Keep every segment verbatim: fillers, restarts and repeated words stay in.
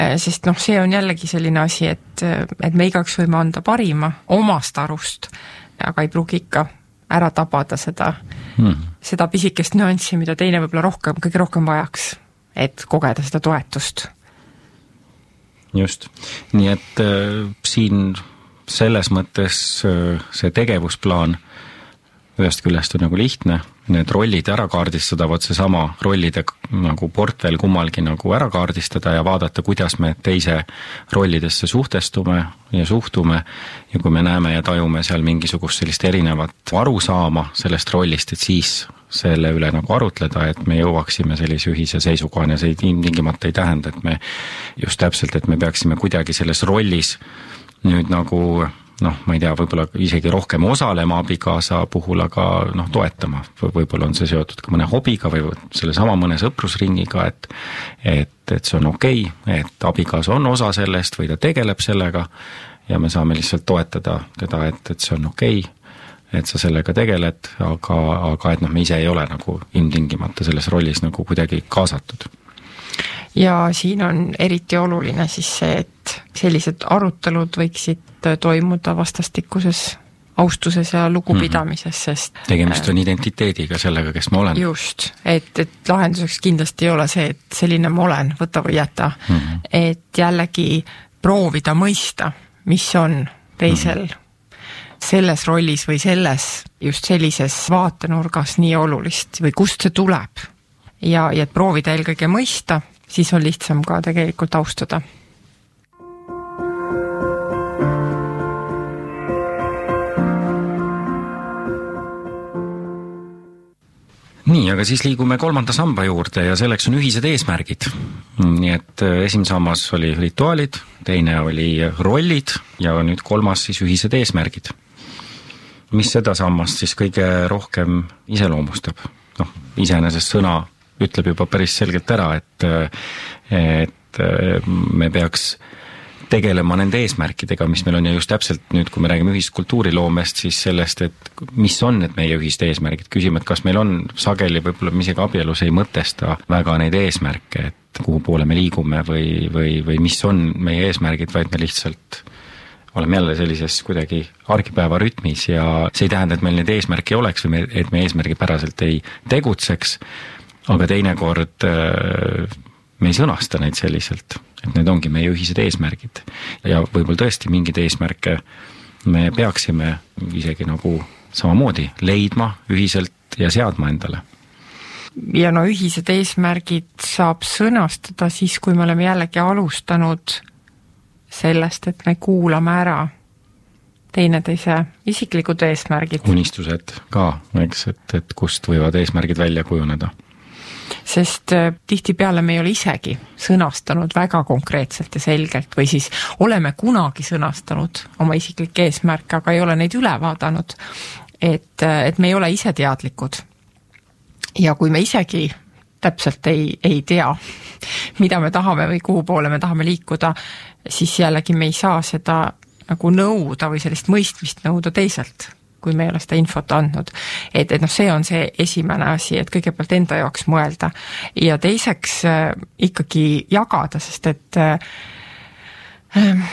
sest noh, see on jällegi selline asi, et, et me igaks võime anda parima omast arust, aga ei pruugi ikka ära tabada seda, hmm. seda pisikest nüanssi, mida teine võib-olla rohkem, kõige rohkem vajaks, et kogeda seda toetust. Just. Nii et äh, siin selles mõttes äh, see tegevusplaan ühest küljest on nagu lihtne, need rollid ära kaardistada, võt see sama rollide nagu portfell kummalgi nagu ära kaardistada ja vaadata, kuidas me teise rollidesse suhtestume ja suhtume ja kui me näeme ja tajume seal mingisugust sellist erinevat arusaama sellest rollist, et siis selle üle nagu arutleda, et me jõuaksime sellise ühise seisukohani ja see tingimata ei tähenda, et me just täpselt, et me peaksime kuidagi selles rollis nüüd nagu noh, ma ei tea, võib-olla isegi rohkem osalema abikaasa puhul, aga noh, toetama. Võib-olla on see seotud ka mõne hobiga või selle sama mõne sõprusringiga, et, et, et see on okei, et abikaasa on osa sellest või ta tegeleb sellega ja me saame lihtsalt toetada teda, et, et see on okei, et sa sellega tegeled, aga, aga et noh, me ise ei ole nagu ilmtingimata selles rollis nagu kuidagi kaasatud. Ja siin on eriti oluline siis see, et sellised arutelud võiksid toimuda vastastikuses austuses ja lugupidamises, sest tegemist on identiteediga sellega, kes ma olen. Just, et, et lahenduseks kindlasti ei ole see, et selline ma olen, võta või jäta. Mm-hmm. Et jällegi proovida mõista, mis on teisel mm-hmm. selles rollis või selles just sellises vaatenurgas nii olulist või kust see tuleb. Ja, ja et proovida eelkõige mõista, siis on lihtsam ka tegelikult austada. Nii, aga siis liigume kolmanda samba juurde ja selleks on ühised eesmärgid. Nii et esimene sammas oli rituaalid, teine oli rollid ja nüüd kolmas siis ühised eesmärgid. Mis seda sammast siis kõige rohkem iseloomustab? Noh, iseenesest sõna ütleb juba päris selgelt ära, et, et me peaks tegelema nende eesmärkidega, mis meil on ja just täpselt nüüd, kui me räägime ühist kultuuriloomest, siis sellest, et mis on need meie ühist eesmärgid. Küsime, et kas meil on sageli, võib-olla mis ega abielus ei mõtesta väga neid eesmärke, et kuhu poole me liigume või, või, või mis on meie eesmärgid, vaid me lihtsalt oleme jälle sellises kuidagi argipäeva rütmis ja see ei tähenda, et meil neid eesmärke ei oleks või me, et me eesmärgi päraselt ei tegutseks, aga teinekord me ei sõnasta neid selliselt, et need ongi meie ühised eesmärgid. Ja võib-olla tõesti mingid eesmärke me peaksime isegi nagu samamoodi leidma ühiselt ja seadma endale. Ja no ühised eesmärgid saab sõnastada siis, kui me oleme jällegi alustanud sellest, et me kuulame ära teineteise isiklikud eesmärgid. Unistused ka, eks, et, et kust võivad eesmärgid välja kujuneda. Sest tihtipeale me ei ole isegi sõnastanud väga konkreetselt ja selgelt või siis oleme kunagi sõnastanud oma isiklikke eesmärke, aga ei ole neid üle vaadanud, et, et me ei ole ise teadlikud. Ja kui me isegi täpselt ei, ei tea, mida me tahame või kuhu poole me tahame liikuda, siis jällegi me ei saa seda nagu nõuda või sellist mõistmist nõuda teiselt, kui me ei ole seda infot andnud. Et, et noh, see on see esimene asi, et kõigepealt enda jaoks mõelda ja teiseks äh, ikkagi jagada, sest et äh,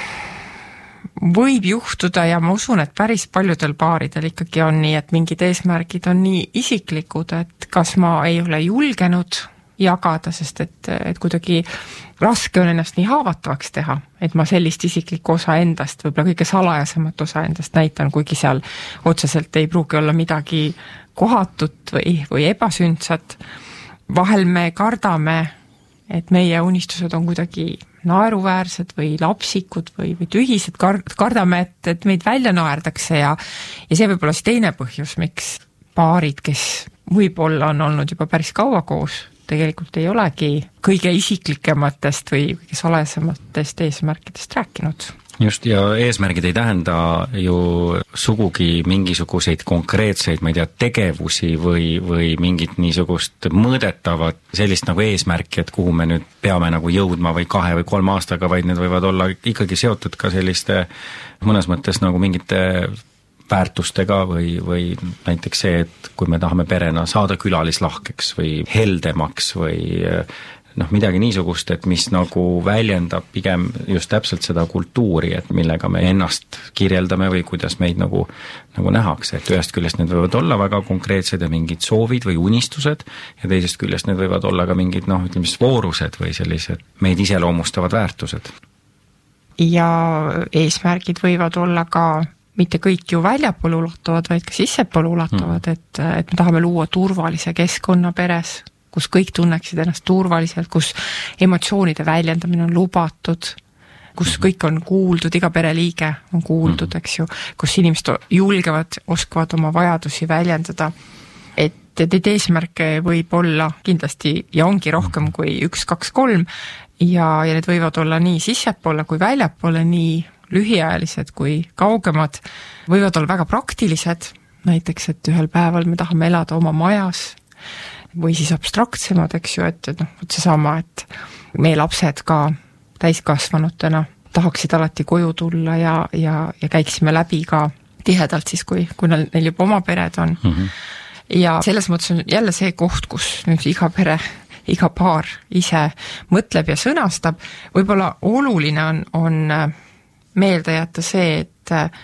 võib juhtuda ja ma usun, et päris paljudel paaridel ikkagi on nii, et mingid eesmärgid on nii isiklikud, et kas ma ei ole julgenud jagada, sest et, et kuidagi raske on ennast nii haavatavaks teha, et ma sellist isiklikku osa endast, võib-olla kõige salajasemat osa endast näitan, kuigi seal otseselt ei pruugi olla midagi kohatut või, või ebasündsat. Vahel me kardame, et meie unistused on kuidagi naeruväärsed või lapsikud või, või tühised, kardame, et, et meid välja naerdakse ja, ja see võib olla siis teine põhjus, miks paarid, kes võib-olla on olnud juba päris kaua koos, tegelikult ei olegi kõige isiklikematest või kõige salajasematest eesmärkidest rääkinud. Just, ja eesmärgid ei tähenda ju sugugi mingisuguseid konkreetseid, ma ei tea, tegevusi või, või mingit niisugust mõõdetavat sellist nagu eesmärki, et kuhu me nüüd peame nagu jõudma või kahe või kolme aastaga, vaid need võivad olla ikkagi seotud ka selliste mõnes mõttes nagu mingite väärtustega või, või näiteks see, et kui me tahame perena saada külalislahkeks või heldemaks või noh, midagi niisugust, et mis nagu väljendab pigem just täpselt seda kultuuri, et millega me ennast kirjeldame või kuidas meid nagu, nagu nähakse, et ühest küljest need võivad olla väga konkreetsed ja mingid soovid või unistused ja teisest küljest need võivad olla ka mingid, noh, ütleme siis voorused või sellised meid iseloomustavad väärtused. Ja eesmärgid võivad olla ka mitte kõik ju väljapoole ulatuvad, vaid ka sissepoole ulatuvad, mm. et, et me tahame luua turvalise keskkonna peres, kus kõik tunneksid ennast turvaliselt, kus emotsioonide väljendamine on lubatud, kus kõik on kuuldud, iga pereliige on kuuldud, eks ju, kus inimesed julgevad, oskavad oma vajadusi väljendada, et neid eesmärke võib olla kindlasti ja ongi rohkem kui üks, kaks, kolm ja, ja need võivad olla nii sissepoole kui väljapoole, nii lühiajalised kui kaugemad, võivad olla väga praktilised, näiteks, et ühel päeval me tahame elada oma majas, või siis abstraktsemad, eks ju, et, et noh, seesama, et meie lapsed ka täiskasvanutena tahaksid alati koju tulla ja, ja, ja käiksime läbi ka tihedalt siis, kui, kui neil juba oma pered on. Mm-hmm. Ja selles mõttes on jälle see koht, kus nüüd iga pere, iga paar ise mõtleb ja sõnastab. Võib-olla oluline on, on meelde jätta see, et,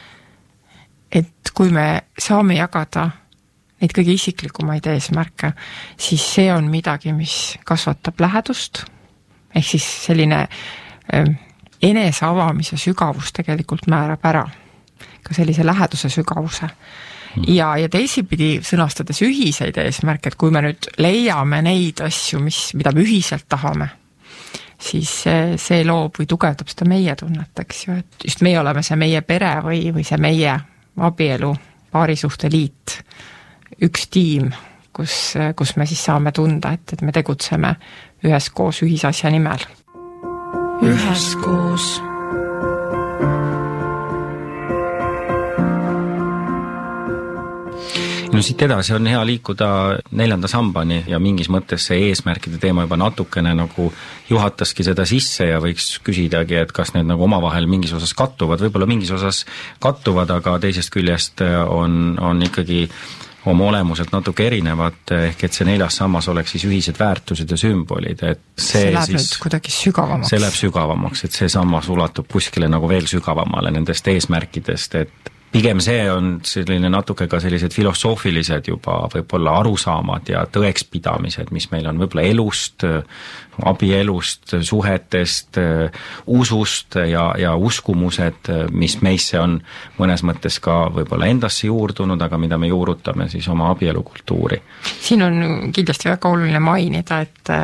et kui me saame jagada neid kõige isiklikumaid eesmärke, siis see on midagi, mis kasvatab lähedust, ehk siis selline enese avamise sügavus tegelikult määrab ära ka sellise läheduse sügavuse. Ja, ja teisipidi sõnastades ühiseid eesmärke, et kui me nüüd leiame neid asju, mis, mida me ühiselt tahame, siis see, see loob või tugevdab seda meie tunnet, eks ju, et just meie oleme see meie pere või, või see meie abielu paarisuhte liit, üks tiim, kus, kus me siis saame tunda, et, et me tegutseme üheskoos ühisasja nimel. Üheskoos. No siit edasi on hea liikuda neljanda sambani ja mingis mõttes see eesmärkide teema juba natukene nagu juhataski seda sisse ja võiks küsidagi, et kas need nagu omavahel mingis osas kattuvad, võib-olla mingis osas kattuvad, aga teisest küljest on, on ikkagi oma olemuselt natuke erinevad, ehk et see neljas sammas oleks siis ühised väärtused ja sümbolid, et see, see läheb siis, nüüd kuidagi sügavamaks. See läheb sügavamaks, et see sammas ulatub kuskile nagu veel sügavamale nendest eesmärkidest, et pigem see on selline natuke ka sellised filosoofilised juba võib-olla arusaamad ja tõekspidamised, mis meil on võib-olla elust, abielust, suhetest, usust ja, ja uskumused, mis meisse on mõnes mõttes ka võib-olla endasse juurdunud, aga mida me juurutame siis oma abielukultuuri. Siin on kindlasti väga oluline mainida, et,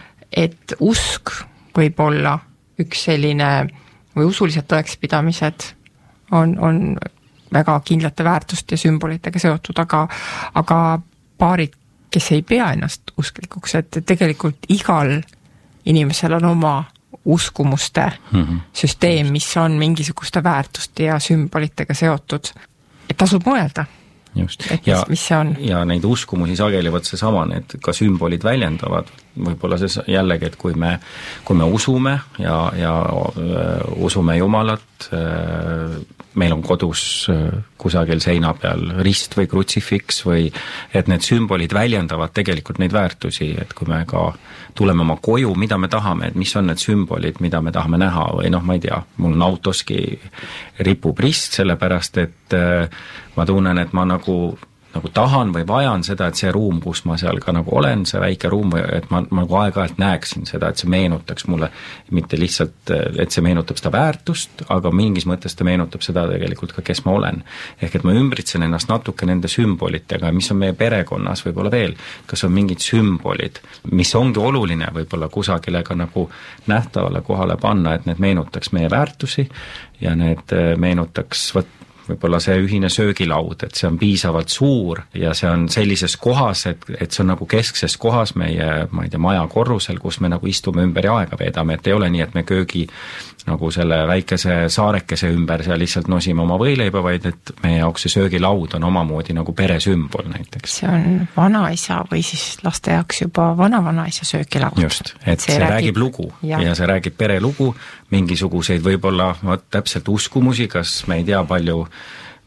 et usk võib olla üks selline või usulised tõekspidamised on, on väga kindlate väärtuste ja sümbolitega seotud, aga, aga paarid, kes ei pea ennast usklikuks, et tegelikult igal inimesel on oma uskumuste mm-hmm. süsteem, mis on mingisuguste väärtuste ja sümbolitega seotud. Et tasub mõelda, just. et ja, mis, mis see on. Ja neid uskumusi sageli võt see sama, need ka sümbolid väljendavad. Võib-olla see jällegi, et kui me, kui me usume ja, ja usume Jumalat, meil on kodus kusagil seina peal rist või krutsifiks või et need sümbolid väljendavad tegelikult neid väärtusi, et kui me ka tuleme oma koju, mida me tahame, et mis on need sümbolid, mida me tahame näha või noh, ma ei tea, mul on autoski ripub rist, sellepärast et ma tunnen, et ma nagu nagu tahan või vajan seda, et see ruum, kus ma seal ka nagu olen, see väike ruum, et ma nagu aeg-ajalt näeksin seda, et see meenutaks mulle mitte lihtsalt, et see meenutab seda väärtust, aga mingis mõttes ta meenutab seda tegelikult ka, kes ma olen. Ehk et ma ümbritsen ennast natuke nende sümbolitega, mis on meie perekonnas võib-olla veel, kas on mingid sümbolid, mis ongi oluline võib-olla kusagile ka nagu nähtavale kohale panna, et need meenutaks meie väärtusi ja need meenutaks võt võib-olla see ühine söögilaud, et see on piisavalt suur ja see on sellises kohas, et, et see on nagu keskses kohas meie, ma ei tea, maja korrusel, kus me nagu istume ümber ja aega veedame, et ei ole nii, et me köögi nagu selle väikese saarekese ümber seal lihtsalt nosime oma võileiba, vaid et meie jaoks see söögilaud on omamoodi nagu peresümbol näiteks. See on vanaisa või siis laste jaoks juba vana-vanaisa söögilaud. Just, et see, see räägib, räägib lugu ja. ja see räägib perelugu, mingisuguseid võib-olla täpselt uskumusi, kas me ei tea palju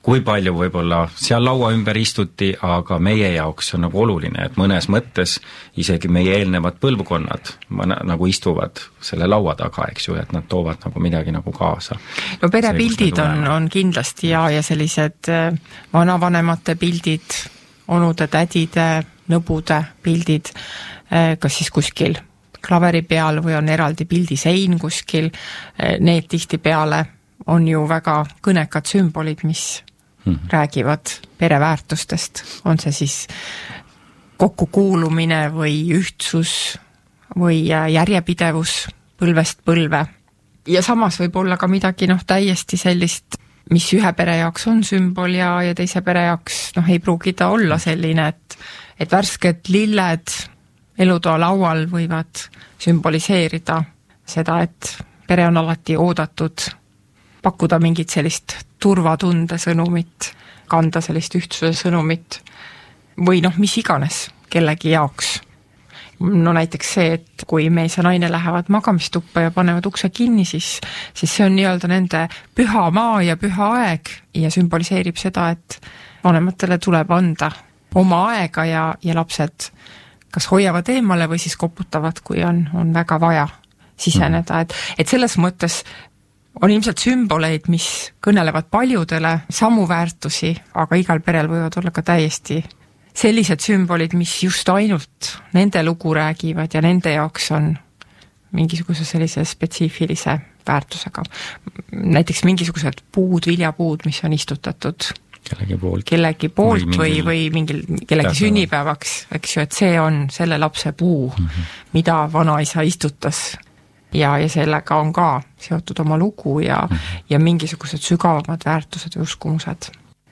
kui palju võib-olla seal laua ümber istuti, aga meie jaoks on nagu oluline, et mõnes mõttes isegi meie eelnevad põlvkonnad nagu istuvad selle laua taga, eks ju, et nad toovad nagu midagi nagu kaasa. No perepildid on, on kindlasti ja, ja sellised vanavanemate pildid, onude, tädide, nõbude pildid, kas siis kuskil klaveri peal või on eraldi pildisein kuskil, need tihti peale on ju väga kõnekad sümbolid, mis mm-hmm. räägivad pereväärtustest, on see siis kokkukuulumine või ühtsus või järjepidevus põlvest põlve. Ja samas võib olla ka midagi noh, täiesti sellist, mis ühe pere jaoks on sümbol ja, ja teise pere jaoks noh, ei pruugi ta olla selline, et, et värsked lilled elutoa laual võivad sümboliseerida seda, et pere on alati oodatud, pakkuda mingit sellist turvatunde sõnumit, kanda sellist ühtsuse sõnumit või noh, mis iganes kellegi jaoks. No näiteks see, et kui mees ja naine lähevad magamistuppa ja panevad ukse kinni, siis, siis see on nii-öelda nende püha maa ja püha aeg ja sümboliseerib seda, et vanematele tuleb anda oma aega ja, ja lapsed kas hoiavad eemale või siis koputavad, kui on, on väga vaja siseneda, et, et selles mõttes on ilmselt sümboleid, mis kõnelevad paljudele samu väärtusi, aga igal perel võivad olla ka täiesti sellised sümbolid, mis just ainult nende lugu räägivad ja nende jaoks on mingisuguse sellise spetsiifilise väärtusega. Näiteks mingisugused puud, viljapuud, mis on istutatud kellegi poolt, kellegi poolt või, või, või mingil, kellegi tähtava sünnipäevaks, eks ju, et see on selle lapse puu, mm-hmm. mida vanaisa istutas ja, ja sellega on ka seotud oma lugu ja, mm-hmm. ja mingisugused sügavamad väärtused või uskumused.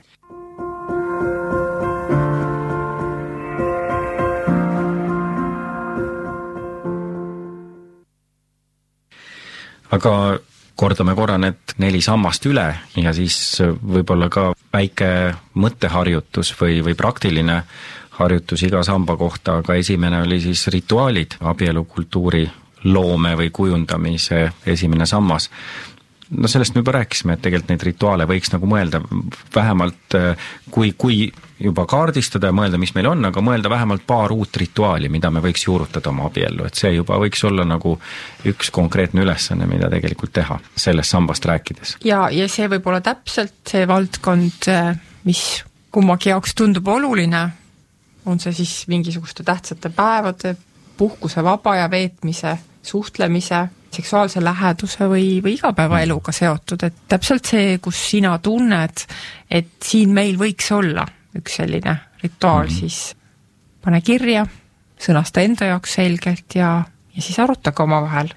Aga kordame korra need neli sammast üle ja siis võib-olla ka väike mõtteharjutus või, või praktiline harjutus iga samba kohta, aga esimene oli siis rituaalid, abielukultuuri loome või kujundamise esimene sammas. No sellest me juba rääkisime, et tegelikult neid rituaale võiks nagu mõelda vähemalt, kui, kui juba kaardistada ja mõelda, mis meil on, aga mõelda vähemalt paar uut rituaali, mida me võiks juurutada oma abiellu, et see juba võiks olla nagu üks konkreetne ülesanne, mida tegelikult teha sellest sambast rääkides. Ja, ja see võib olla täpselt see valdkond, mis kummagi jaoks tundub oluline, on see siis mingisuguste tähtsate päevade, puhkuse vaba ja veetmise, suhtlemise, seksuaalse läheduse või, või igapäevaeluga seotud, et täpselt see, kus sina tunned, et siin meil võiks olla üks selline rituaal, mm-hmm. siis pane kirja, sõnasta enda jaoks selgelt ja, ja siis arutage oma vahel.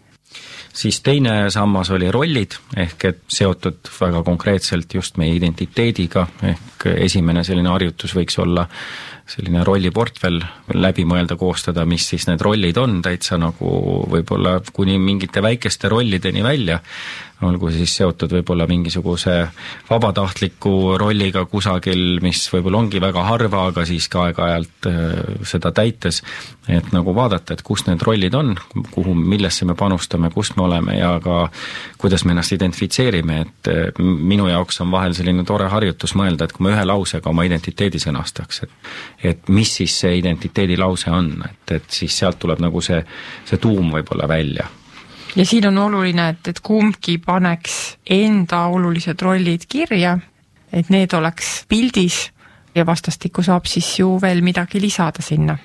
Siis teine sammas oli rollid, ehk et seotud väga konkreetselt just meie identiteediga, ehk esimene selline harjutus võiks olla selline rolliportfell läbi mõelda, koostada, mis siis need rollid on, täitsa nagu võib-olla kuni mingite väikeste rollideni välja, olgu siis seotud võib-olla mingisuguse vabatahtliku rolliga kusagil, mis võib-olla ongi väga harva, aga siis ka aeg-ajalt seda täites, et nagu vaadata, et kus need rollid on, kuhu, millesse me panustame, kus me oleme ja ka kuidas me ennast identifitseerime, et minu jaoks on vahel selline tore harjutus mõelda, et kui ma ühe lausega oma identiteedi sõnastaks, et, et mis siis see identiteedi lause on, et, et siis sealt tuleb nagu see, see tuum võib-olla välja. Ja siin on oluline, et, et kumbki paneks enda olulised rollid kirja, et need oleks pildis ja vastastikku saab siis ju veel midagi lisada sinna.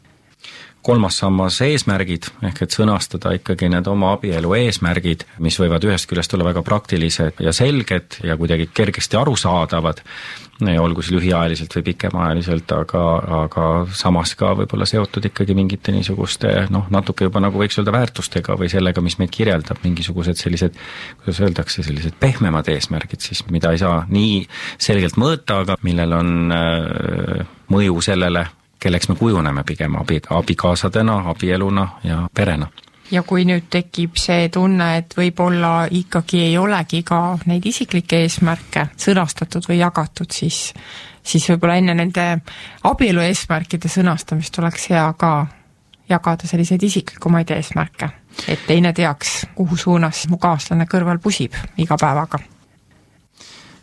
Kolmas sammas eesmärgid, ehk et sõnastada ikkagi need oma abielu eesmärgid, mis võivad ühest küljest olla väga praktilised ja selged ja kuidagi kergesti arusaadavad, olgu siis lühiajaliselt või pikemaajaliselt, aga, aga samas ka võib-olla seotud ikkagi mingite niisuguste, noh, natuke juba nagu võiks öelda väärtustega või sellega, mis meid kirjeldab, mingisugused sellised, kuidas öeldakse, sellised pehmemad eesmärgid siis, mida ei saa nii selgelt mõõta, aga millel on äh, mõju sellele, kelleks me kujuneme pigem abi, abikaasadena, abieluna ja perena. Ja kui nüüd tekib see tunne, et võib-olla ikkagi ei olegi ka neid isiklikke eesmärke sõnastatud või jagatud, siis, siis võib-olla enne nende abielu eesmärkide sõnastamist oleks hea ka jagada selliseid isiklikumaid eesmärke, et teine teaks, kuhu suunas mu kaaslane kõrval pusib iga päevaga.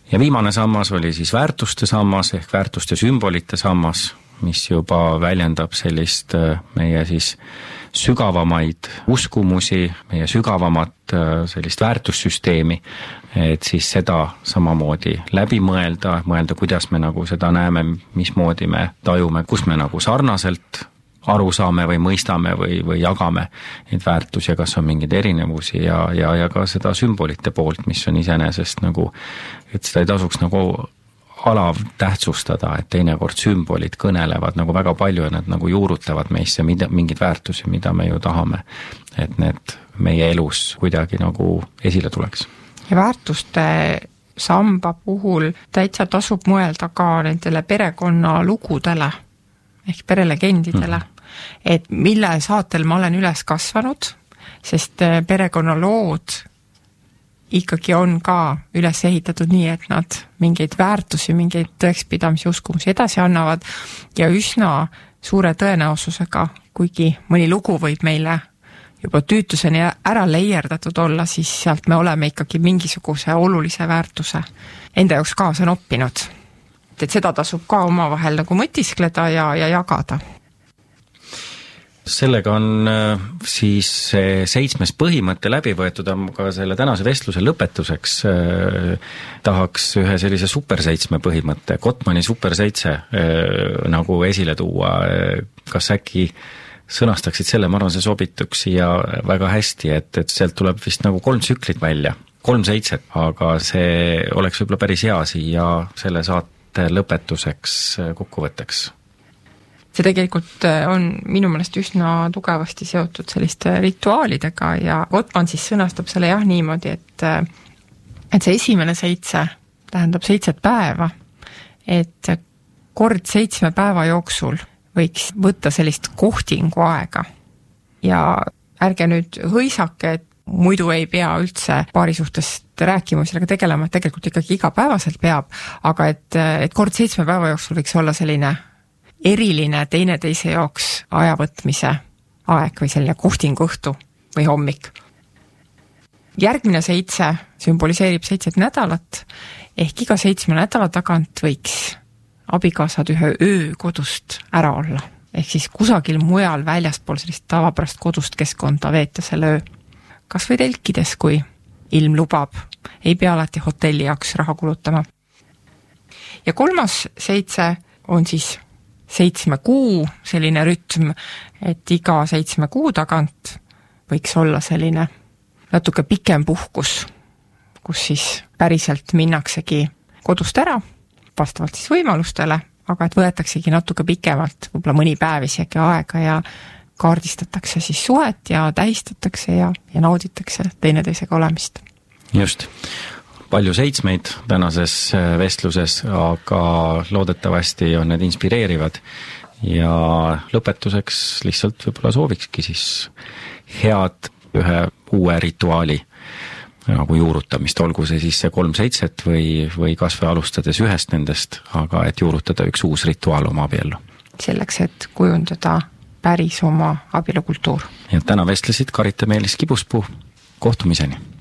ja viimane sammas oli siis väärtuste sammas ehk väärtuste sümbolite sammas, mis juba väljendab sellist meie siis sügavamaid uskumusi, meie sügavamat sellist väärtussüsteemi, et siis seda samamoodi läbi mõelda, mõelda, kuidas me nagu seda näeme, mismoodi me tajume, kus me nagu sarnaselt aru saame või mõistame või, või jagame neid väärtusi ja kas on mingeid erinevusi ja, ja, ja ka seda sümbolite poolt, mis on iseenesest nagu, et seda ei tasuks nagu alav tähtsustada, et teinekord sümbolid kõnelevad nagu väga palju ja nad nagu juurutavad meisse mingeid väärtusi, mida me ju tahame, et need meie elus kuidagi nagu esile tuleks. Ja väärtuste samba puhul täitsa tasub mõelda ka nendele perekonna lugudele ehk perelegendidele, mm. et mille saatel ma olen üles kasvanud, sest perekonna lood ikkagi on ka üles ehitatud nii, et nad mingeid väärtusi, mingeid tõekspidamisi, uskumusi edasi annavad ja üsna suure tõenäosusega, kuigi mõni lugu võib meile juba tüütuseni ära leierdatud olla, siis sealt me oleme ikkagi mingisuguse olulise väärtuse enda jaoks kaasa noppinud. Et seda tasub ka omavahel nagu mõtiskleda ja, ja jagada. Sellega on siis seitsmes põhimõte läbi võetud, aga selle tänase vestluse lõpetuseks äh, tahaks ühe sellise super seitsme põhimõtte, Gottmani super seitse äh, nagu esile tuua. Kas äkki sõnastaksid selle, ma arvan, see sobituks siia väga hästi, et, et sealt tuleb vist nagu kolm tsüklit välja, kolm seitset, aga see oleks võib-olla päris hea siia selle saate lõpetuseks kokkuvõtteks. See tegelikult on minu meelest üsna tugevasti seotud selliste rituaalidega ja Gottman siis sõnastab selle jah niimoodi, et, et see esimene seitse tähendab seitset päeva, et kord seitsme päeva jooksul võiks võtta sellist kohtingu aega ja ärge nüüd hõisake, et muidu ei pea üldse paari suhtest rääkima sellega tegelema, et tegelikult ikkagi igapäevaselt peab, aga et, et kord seitsme päeva jooksul võiks olla selline eriline teineteise jaoks ajavõtmise aeg või selline kohtingu õhtu või hommik. Järgmine seitse sümboliseerib seitset nädalat, ehk iga seitsme nädala tagant võiks abikaasad ühe öö kodust ära olla. Ehk siis kusagil mujal väljaspool sellist tavapärast kodust keskkonda veeta selle öö. Kas või telkides, kui ilm lubab, ei pea alati hotelli jaoks raha kulutama. Ja kolmas seitse on siis seitsme kuu selline rütm, et iga seitsme kuu tagant võiks olla selline natuke pikem puhkus, kus siis päriselt minnaksegi kodust ära, vastavalt siis võimalustele, aga et võetaksegi natuke pikemalt, võib-olla mõni päev isegi aega ja kaardistatakse siis suhet ja tähistatakse ja, ja nauditakse teineteisega olemist. Just. Palju seitsmeid tänases vestluses, aga loodetavasti on need inspireerivad ja lõpetuseks lihtsalt võib-olla soovikski siis head ühe uue rituaali nagu juurutamist, olgu see siis see kolm seitset või, või kas või alustades ühest nendest, aga et juurutada üks uus rituaal oma abiellu. Selleks, et kujundada päris oma abielukultuur. Ja täna vestlesid Karita Meelis Kibuspuu, kohtumiseni!